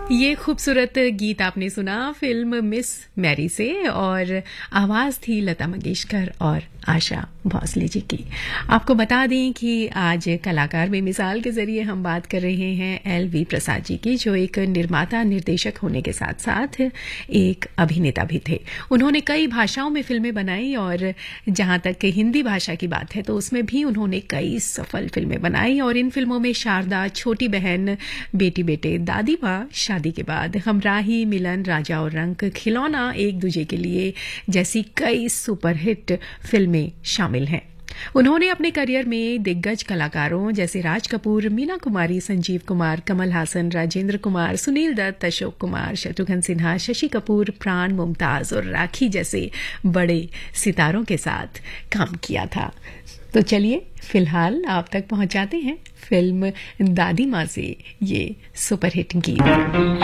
ये खूबसूरत गीत आपने सुना फिल्म मिस मैरी से और आवाज थी लता मंगेशकर और आशा भोसले जी की। आपको बता दें कि आज कलाकार में मिसाल के जरिए हम बात कर रहे हैं एल.वी. प्रसाद जी की, जो एक निर्माता निर्देशक होने के साथ साथ एक अभिनेता भी थे। उन्होंने कई भाषाओं में फिल्में बनाई और जहां तक हिंदी भाषा की बात है तो उसमें भी उन्होंने कई सफल फिल्में बनाई और इन फिल्मों में शारदा, छोटी बहन, बेटी बेटे, दादी माँ, शादी के बाद, हमराही, मिलन, राजा और रंक, खिलौना, एक दूजे के लिए जैसी कई सुपरहिट फिल्में शामिल हैं। उन्होंने अपने करियर में दिग्गज कलाकारों जैसे राज कपूर, मीना कुमारी, संजीव कुमार, कमल हासन, राजेंद्र कुमार, सुनील दत्त, अशोक कुमार, शत्रुघ्न सिन्हा, शशि कपूर, प्राण, मुमताज और राखी जैसे बड़े सितारों के साथ काम किया था। तो चलिए फिलहाल आप तक पहुंचाते हैं फिल्म दादी माँ से ये सुपरहिट गीत।